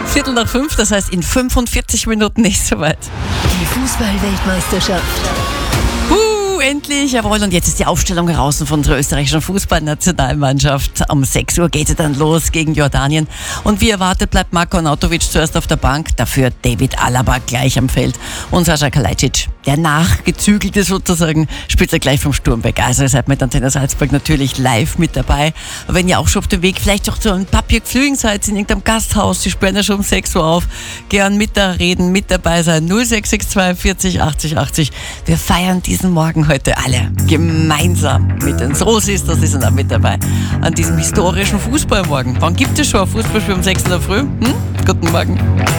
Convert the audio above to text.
5:15, das heißt in 45 Minuten nicht so weit. Die Fußball-Weltmeisterschaft. Endlich, jawohl, und jetzt ist die Aufstellung draußen von der österreichischen Fußballnationalmannschaft. Um 6 Uhr geht es dann los gegen Jordanien. Und wie erwartet bleibt Marko Arnautovic zuerst auf der Bank, dafür David Alaba gleich am Feld. Und Sascha Kalajdzic, der Nachgezügelte sozusagen, spielt er gleich vom Sturm weg. Also ihr seid mit Antenne Salzburg natürlich live mit dabei. Wenn ihr auch schon auf dem Weg vielleicht auch zu einem Papier Geflügen seid, in irgendeinem Gasthaus, die sperren ja schon um 6 Uhr auf, gern mit da reden, mit dabei sein. 0662 40 80 80. Wir feiern diesen Morgen heute alle gemeinsam mit den Soul-Sisters, die sind auch mit dabei an diesem historischen Fußballmorgen. Wann gibt es schon ein Fußballspiel um 6 in der Früh? Guten Morgen.